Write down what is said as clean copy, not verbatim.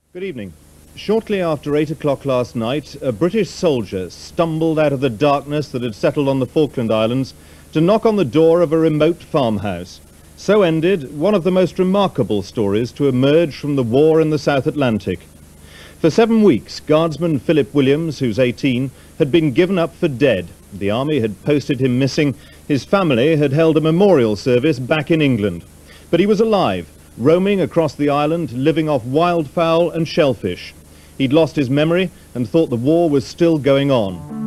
Good evening. Shortly after 8 o'clock last night, a British soldier stumbled out of the darkness that had settled on the Falkland Islands to knock on the door of a remote farmhouse. So ended one of the most remarkable stories to emerge from the war in the South Atlantic. For 7 weeks, Guardsman Philip Williams, who's 18, had been given up for dead. The army had posted him missing. His family had held a memorial service back in England. But he was alive, roaming across the island, living off wildfowl and shellfish. He'd lost his memory and thought the war was still going on.